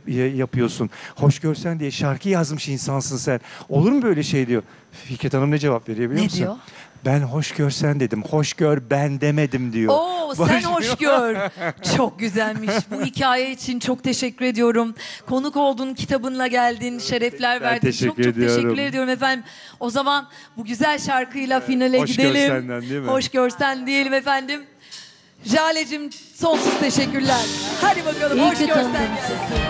yapıyorsun. Hoş görsen diye şarkı yazmış insansın sen. Olur mu böyle şey diyor. Fikret Hanım ne cevap veriyor biliyor musun? Ne diyor? Ben hoş görsen dedim. Hoş gör ben demedim diyor. Oo, sen hoş gör. Çok güzelmiş. Bu hikaye için çok teşekkür ediyorum. Konuk oldun, kitabınla geldin, şerefler Ben verdin. teşekkür Çok çok ediyorum. teşekkür ediyorum efendim. O zaman bu güzel şarkıyla finale Hoş gidelim. görsenden değil mi? Hoş görsen diyelim efendim. Jale'cim sonsuz teşekkürler. Hadi bakalım İyi hoş ki görsen. tanıdım sizi.